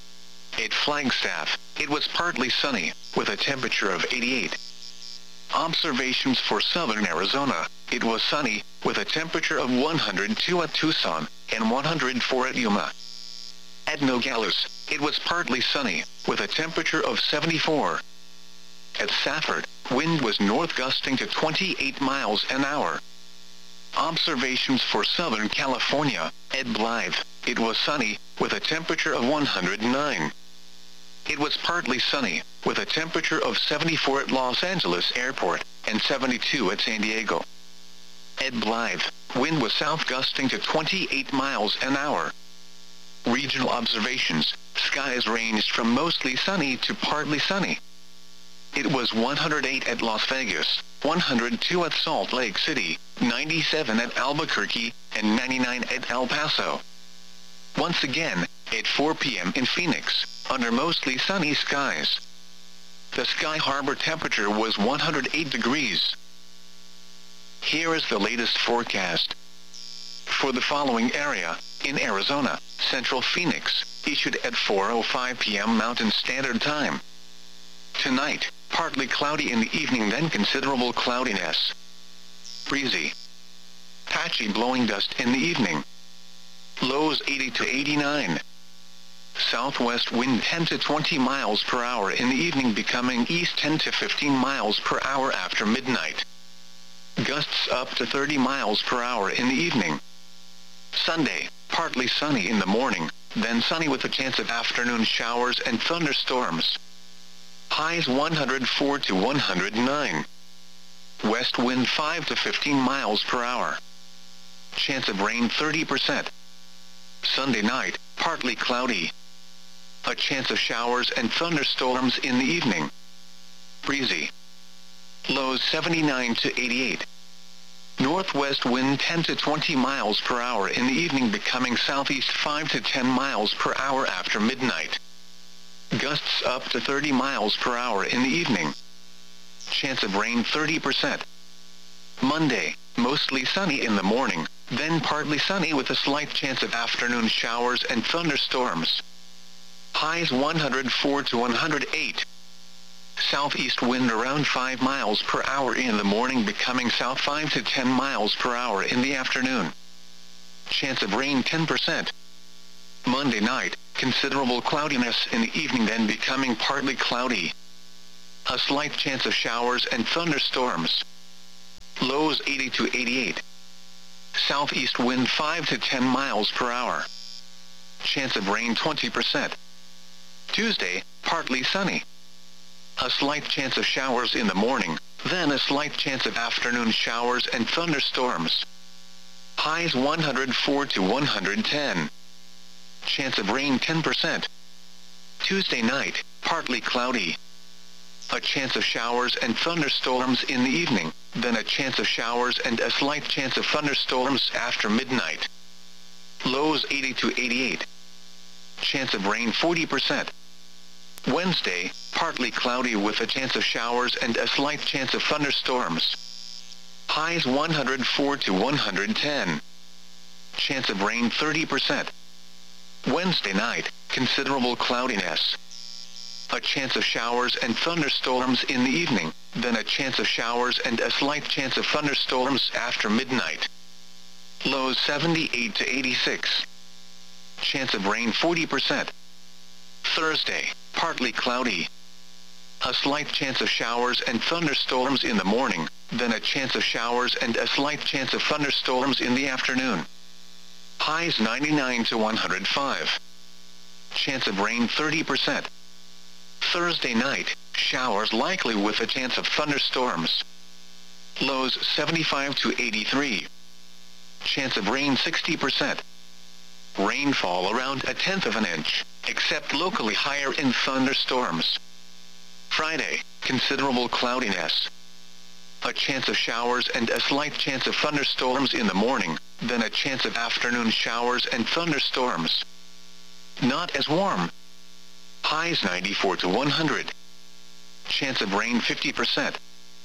At Flagstaff, it was partly sunny, with a temperature of eighty-eight. Observations for southern Arizona, it was sunny, with a temperature of one hundred two at Tucson, and one hundred four at Yuma. At Nogales, it was partly sunny, with a temperature of seventy-four. At Safford, wind was north gusting to twenty-eight miles an hour. Observations for southern California, at Blythe, it was sunny, with a temperature of one hundred nine. It was partly sunny, with a temperature of seventy-four at Los Angeles Airport, and seventy-two at San Diego. At Blythe, wind was south gusting to twenty-eight miles an hour. Regional observations, skies ranged from mostly sunny to partly sunny. It was one hundred eight at Las Vegas, one hundred two at Salt Lake City, ninety-seven at Albuquerque, and ninety-nine at El Paso. Once again, at four p m in Phoenix, under mostly sunny skies. The Sky Harbor temperature was one hundred eight degrees. Here is the latest forecast. For the following area, in Arizona, Central Phoenix, issued at four oh five p m Mountain Standard Time. Tonight, partly cloudy in the evening, then considerable cloudiness. Breezy. Patchy blowing dust in the evening. Lows eighty to eighty-nine. Southwest wind ten to twenty miles per hour in the evening, becoming east ten to fifteen miles per hour after midnight. Gusts up to thirty miles per hour in the evening. Sunday, partly sunny in the morning, then sunny with a chance of afternoon showers and thunderstorms. Highs one hundred four to one hundred nine. West wind five to fifteen miles per hour. Chance of rain thirty percent. Sunday night, partly cloudy. A chance of showers and thunderstorms in the evening. Breezy. Lows seventy-nine to eighty-eight. Northwest wind ten to twenty miles per hour in the evening, becoming southeast five to ten miles per hour after midnight. Gusts up to thirty miles per hour in the evening. Chance of rain thirty percent. Monday, mostly sunny in the morning, then partly sunny with a slight chance of afternoon showers and thunderstorms. Highs one hundred four to one hundred eight. Southeast wind around five miles per hour in the morning, becoming south five to ten miles per hour in the afternoon. Chance of rain ten percent. Monday night, considerable cloudiness in the evening, then becoming partly cloudy. A slight chance of showers and thunderstorms. Lows eighty to eighty-eight. Southeast wind five to ten miles per hour. Chance of rain twenty percent. Tuesday, partly sunny. A slight chance of showers in the morning, then a slight chance of afternoon showers and thunderstorms. Highs one hundred four to one hundred ten. Chance of rain ten percent. Tuesday night, partly cloudy. A chance of showers and thunderstorms in the evening, then a chance of showers and a slight chance of thunderstorms after midnight. Lows eighty to eighty-eight. Chance of rain forty percent. Wednesday, partly cloudy with a chance of showers and a slight chance of thunderstorms. Highs one hundred four to one hundred ten. Chance of rain thirty percent. Wednesday night, considerable cloudiness. A chance of showers and thunderstorms in the evening, then a chance of showers and a slight chance of thunderstorms after midnight. Lows seventy-eight to eighty-six. Chance of rain forty percent. Thursday, partly cloudy. A slight chance of showers and thunderstorms in the morning, then a chance of showers and a slight chance of thunderstorms in the afternoon. Highs ninety-nine to one hundred five. Chance of rain thirty percent. Thursday night, showers likely with a chance of thunderstorms. Lows seventy-five to eighty-three. Chance of rain sixty percent. Rainfall around a tenth of an inch, except locally higher in thunderstorms. Friday, considerable cloudiness. A chance of showers and a slight chance of thunderstorms in the morning, then a chance of afternoon showers and thunderstorms. Not as warm. Highs ninety-four to one hundred. Chance of rain fifty percent.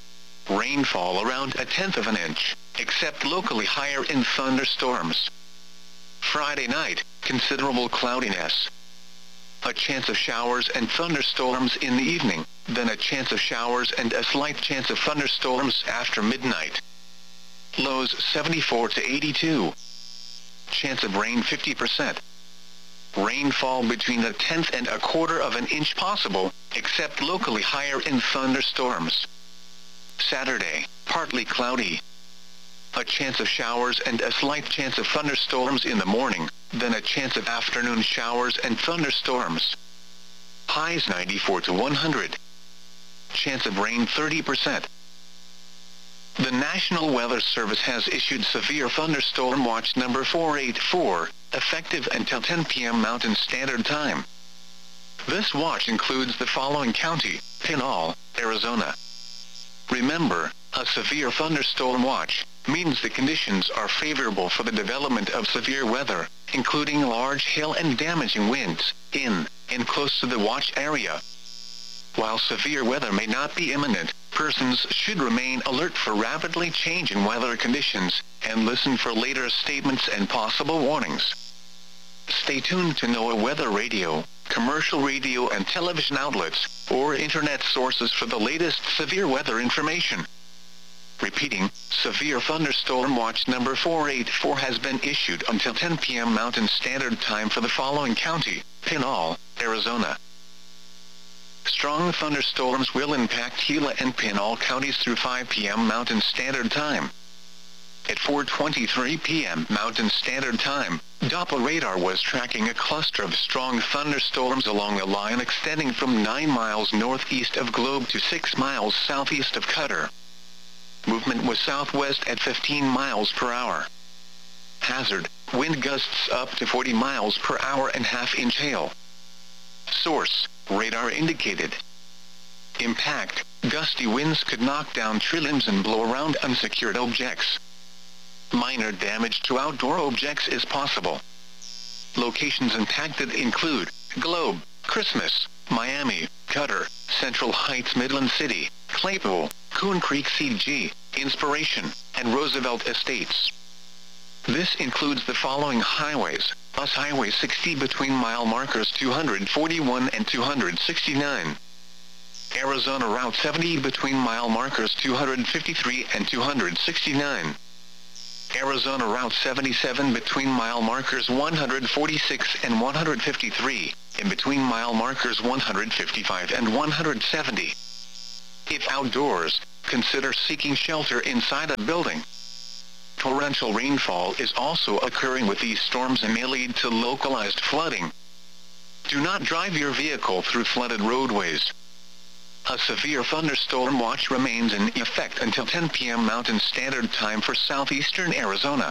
Rainfall around a tenth of an inch, except locally higher in thunderstorms. Friday night, considerable cloudiness. A chance of showers and thunderstorms in the evening, then a chance of showers and a slight chance of thunderstorms after midnight. Lows seventy-four to eighty-two. Chance of rain fifty percent. Rainfall between a tenth and a quarter of an inch possible, except locally higher in thunderstorms. Saturday, partly cloudy. A chance of showers and a slight chance of thunderstorms in the morning, then a chance of afternoon showers and thunderstorms. Highs ninety-four to one hundred. Chance of rain thirty percent. The National Weather Service has issued severe thunderstorm watch number four eighty-four, effective until ten p m Mountain Standard Time. This watch includes the following county: Pinal, Arizona. Remember, a severe thunderstorm watch means the conditions are favorable for the development of severe weather, including large hail and damaging winds, in and close to the watch area. While severe weather may not be imminent, persons should remain alert for rapidly changing weather conditions, and listen for later statements and possible warnings. Stay tuned to NOAA Weather Radio, commercial radio and television outlets, or internet sources for the latest severe weather information. Repeating, severe thunderstorm watch number four eighty-four has been issued until ten p m Mountain Standard Time for the following county: Pinal, Arizona. Strong thunderstorms will impact Gila and Pinal counties through five p m Mountain Standard Time. At four twenty-three p m Mountain Standard Time, Doppler radar was tracking a cluster of strong thunderstorms along a line extending from nine miles northeast of Globe to six miles southeast of Cutter. Movement was southwest at fifteen miles per hour. Hazard, wind gusts up to forty miles per hour and half-inch hail. Source, radar indicated. Impact, gusty winds could knock down tree limbs and blow around unsecured objects. Minor damage to outdoor objects is possible. Locations impacted include Globe, Christmas, Miami, Cutter, Central Heights, Midland City, Claypool, Coon Creek C G, Inspiration, and Roosevelt Estates. This includes the following highways: Bus Highway sixty between mile markers two forty-one and two sixty-nine. Arizona Route seventy between mile markers two hundred fifty-three and two hundred sixty-nine. Arizona Route seventy-seven between mile markers one hundred forty-six and one hundred fifty-three, and between mile markers one hundred fifty-five and one hundred seventy. If outdoors, consider seeking shelter inside a building. Torrential rainfall is also occurring with these storms and may lead to localized flooding. Do not drive your vehicle through flooded roadways. A severe thunderstorm watch remains in effect until ten p m Mountain Standard Time for southeastern Arizona.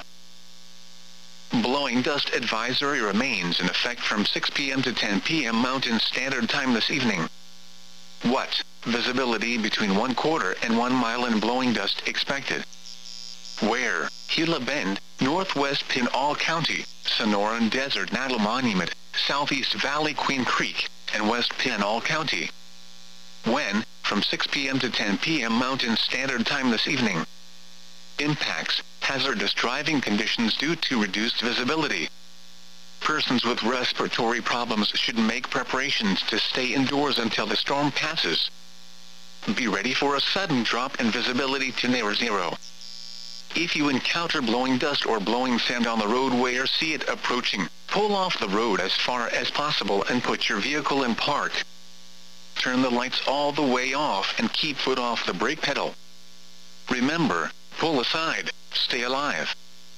Blowing dust advisory remains in effect from six p m to ten p m Mountain Standard Time this evening. What? Visibility between one quarter and one mile and blowing dust expected. Where? Gila Bend, Northwest Pinal County, Sonoran Desert Natal Monument, Southeast Valley Queen Creek, and West Pinal County. When? From six p m to ten p m Mountain Standard Time this evening. Impacts: hazardous driving conditions due to reduced visibility. Persons with respiratory problems should make preparations to stay indoors until the storm passes. Be ready for a sudden drop in visibility to near zero. If you encounter blowing dust or blowing sand on the roadway or see it approaching, pull off the road as far as possible and put your vehicle in park. Turn the lights all the way off and keep foot off the brake pedal. Remember, pull aside, stay alive.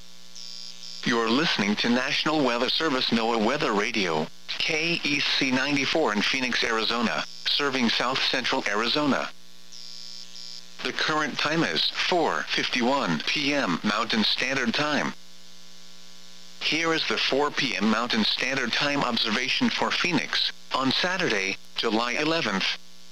You're listening to National Weather Service NOAA Weather Radio, K E C ninety-four in Phoenix, Arizona, serving south central Arizona. The current time is four fifty-one p m Mountain Standard Time. Here is the four p m Mountain Standard Time observation for Phoenix, on Saturday, July eleventh.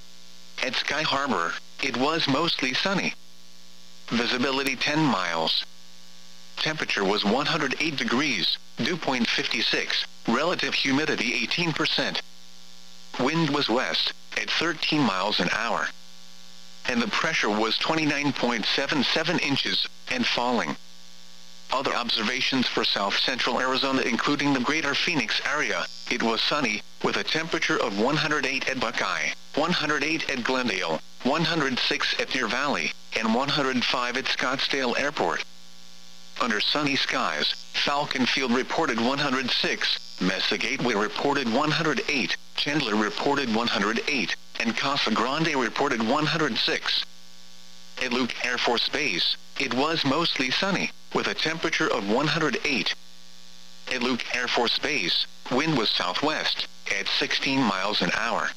At Sky Harbor, it was mostly sunny. Visibility ten miles. Temperature was one hundred eight degrees, dew point fifty-six, relative humidity eighteen percent. Wind was west, at thirteen miles an hour. And the pressure was twenty-nine point seven seven inches, and falling. Other observations for south central Arizona including the greater Phoenix area, it was sunny, with a temperature of one hundred eight at Buckeye, one hundred eight at Glendale, one hundred six at Deer Valley, and one hundred five at Scottsdale Airport. Under sunny skies, Falcon Field reported one hundred six, Mesa Gateway reported one hundred eight, Chandler reported one hundred eight, and Casa Grande reported one hundred six. At Luke Air Force Base, it was mostly sunny, with a temperature of one hundred eight. At Luke Air Force Base, wind was southwest, at sixteen miles an hour.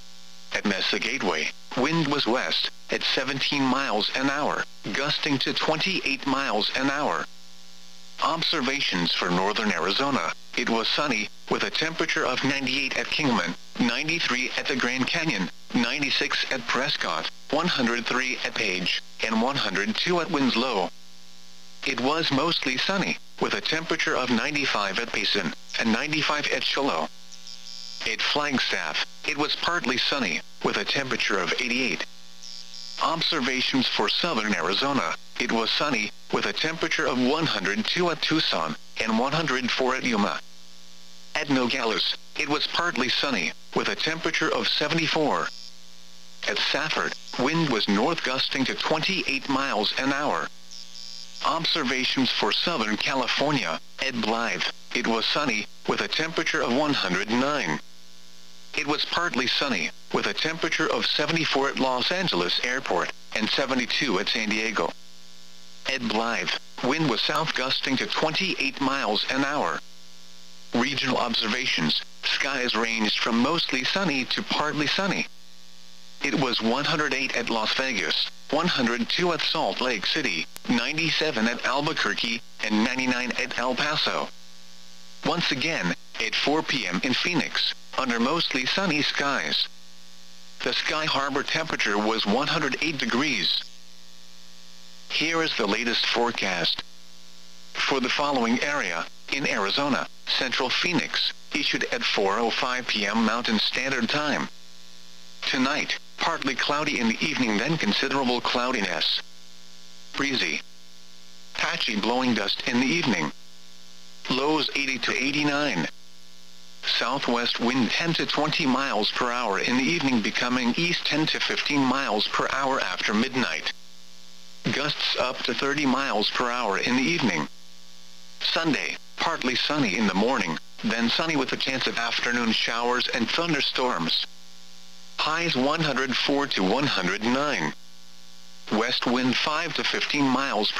At Mesa Gateway, wind was west, at seventeen miles an hour, gusting to twenty-eight miles an hour. Observations for northern Arizona, it was sunny, with a temperature of ninety-eight at Kingman, ninety-three at the Grand Canyon, ninety-six at Prescott, one hundred three at Page, and one hundred two at Winslow. It was mostly sunny, with a temperature of ninety-five at Payson, and ninety-five at Shiloh. At Flagstaff, it was partly sunny, with a temperature of eighty-eight. Observations for southern Arizona, it was sunny, with a temperature of one hundred two at Tucson, and one hundred four at Yuma. At Nogales, it was partly sunny, with a temperature of seventy-four. At Safford, wind was north gusting to twenty-eight miles an hour. Observations for southern California, at Blythe, it was sunny, with a temperature of one hundred nine. It was partly sunny, with a temperature of seventy-four at Los Angeles Airport, and seventy-two at San Diego. At Blythe, wind was south gusting to twenty-eight miles an hour. Regional observations, skies ranged from mostly sunny to partly sunny. It was one hundred eight at Las Vegas, one hundred two at Salt Lake City, ninety-seven at Albuquerque, and ninety-nine at El Paso. Once again, at four p m in Phoenix, under mostly sunny skies. The Sky Harbor temperature was one hundred eight degrees. Here is the latest forecast. For the following area, in Arizona, Central Phoenix, issued at four oh five p m Mountain Standard Time. Tonight, partly cloudy in the evening, then considerable cloudiness. Breezy. Patchy blowing dust in the evening. Lows eighty to eighty-nine. southwest wind ten to twenty miles per hour in the evening, becoming east ten to fifteen miles per hour after midnight. Gusts up to thirty miles per hour in the evening. Sunday, partly sunny in the morning, then sunny with a chance of afternoon showers and thunderstorms. Highs one hundred four to one hundred nine. West wind five to fifteen miles